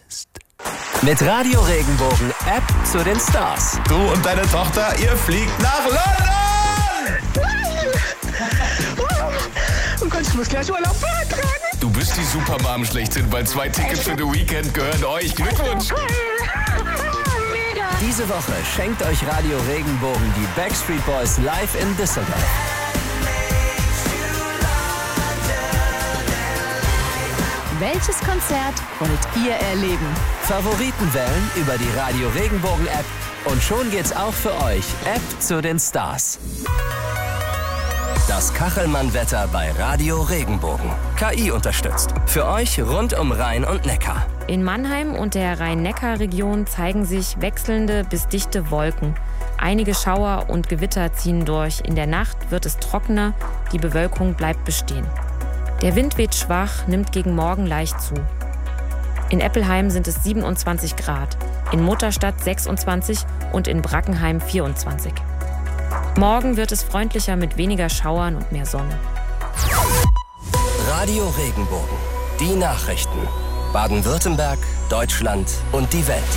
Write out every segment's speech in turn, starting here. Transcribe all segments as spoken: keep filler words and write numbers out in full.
ist. Mit Radio Regenbogen App zu den Stars. Du und deine Tochter, ihr fliegt nach London! Oh Gott, ich muss gleich Urlaub beantragen. Du bist die Supermom schlechthin, weil zwei Tickets für The Weekend gehören euch. Glückwunsch! Diese Woche schenkt euch Radio Regenbogen die Backstreet Boys live in Düsseldorf. Welches Konzert wollt ihr erleben? Favoriten wählen über die Radio Regenbogen App und schon geht's auch für euch. App zu den Stars. Das Kachelmann-Wetter bei Radio Regenbogen. K I unterstützt. Für euch rund um Rhein und Neckar. In Mannheim und der Rhein-Neckar-Region zeigen sich wechselnde bis dichte Wolken. Einige Schauer und Gewitter ziehen durch. In der Nacht wird es trockener, die Bewölkung bleibt bestehen. Der Wind weht schwach, nimmt gegen Morgen leicht zu. In Eppelheim sind es siebenundzwanzig Grad, in Mutterstadt sechsundzwanzig und in Brackenheim vierundzwanzig. Morgen wird es freundlicher mit weniger Schauern und mehr Sonne. Radio Regenbogen. Die Nachrichten. Baden-Württemberg, Deutschland und die Welt.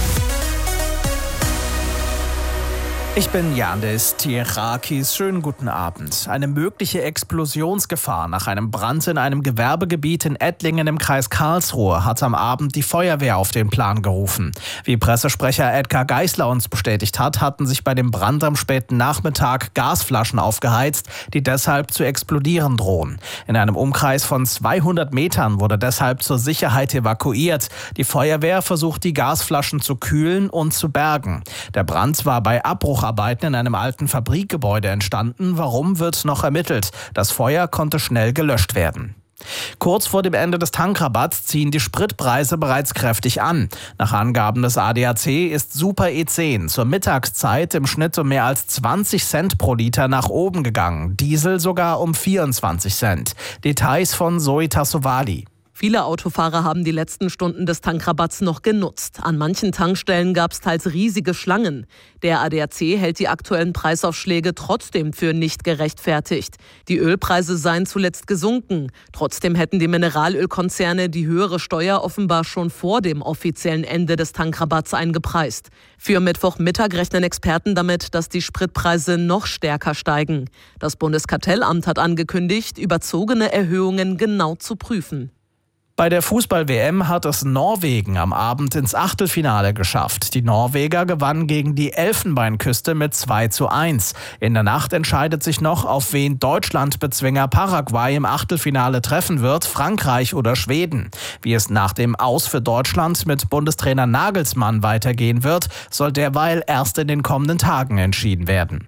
Ich bin Yandis Tirakis. Schönen guten Abend. Eine mögliche Explosionsgefahr nach einem Brand in einem Gewerbegebiet in Ettlingen im Kreis Karlsruhe hat am Abend die Feuerwehr auf den Plan gerufen. Wie Pressesprecher Edgar Geisler uns bestätigt hat, hatten sich bei dem Brand am späten Nachmittag Gasflaschen aufgeheizt, die deshalb zu explodieren drohen. In einem Umkreis von zweihundert Metern wurde deshalb zur Sicherheit evakuiert. Die Feuerwehr versucht, die Gasflaschen zu kühlen und zu bergen. Der Brand war bei Abbruch Arbeiten in einem alten Fabrikgebäude entstanden. Warum, wird noch ermittelt. Das Feuer konnte schnell gelöscht werden. Kurz vor dem Ende des Tankrabatts ziehen die Spritpreise bereits kräftig an. Nach Angaben des A D A C ist Super E zehn zur Mittagszeit im Schnitt um mehr als zwanzig Cent pro Liter nach oben gegangen. Diesel sogar um vierundzwanzig Cent. Details von Zoe Tassovali. Viele Autofahrer haben die letzten Stunden des Tankrabatts noch genutzt. An manchen Tankstellen gab es teils riesige Schlangen. Der A D A C hält die aktuellen Preisaufschläge trotzdem für nicht gerechtfertigt. Die Ölpreise seien zuletzt gesunken. Trotzdem hätten die Mineralölkonzerne die höhere Steuer offenbar schon vor dem offiziellen Ende des Tankrabatts eingepreist. Für Mittwochmittag rechnen Experten damit, dass die Spritpreise noch stärker steigen. Das Bundeskartellamt hat angekündigt, überzogene Erhöhungen genau zu prüfen. Bei der Fußball-W M hat es Norwegen am Abend ins Achtelfinale geschafft. Die Norweger gewannen gegen die Elfenbeinküste mit zwei zu eins. In der Nacht entscheidet sich noch, auf wen Deutschland-Bezwinger Paraguay im Achtelfinale treffen wird, Frankreich oder Schweden. Wie es nach dem Aus für Deutschland mit Bundestrainer Nagelsmann weitergehen wird, soll derweil erst in den kommenden Tagen entschieden werden.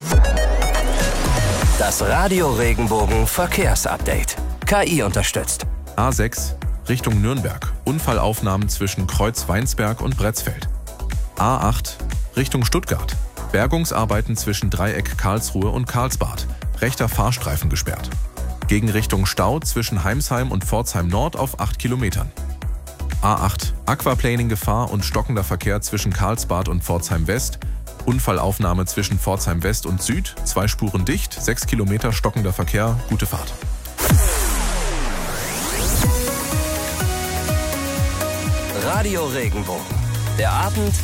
Das Radio Regenbogen Verkehrsupdate. K I unterstützt. A sechs Richtung Nürnberg. Unfallaufnahmen zwischen Kreuz-Weinsberg und Bretzfeld. A acht Richtung Stuttgart. Bergungsarbeiten zwischen Dreieck Karlsruhe und Karlsbad. Rechter Fahrstreifen gesperrt. Gegenrichtung Stau zwischen Heimsheim und Pforzheim Nord auf acht Kilometern. A acht Aquaplaning-Gefahr und stockender Verkehr zwischen Karlsbad und Pforzheim West. Unfallaufnahme zwischen Pforzheim West und Süd. Zwei Spuren dicht, sechs Kilometer stockender Verkehr. Gute Fahrt. Radio Regenbogen. Der Abend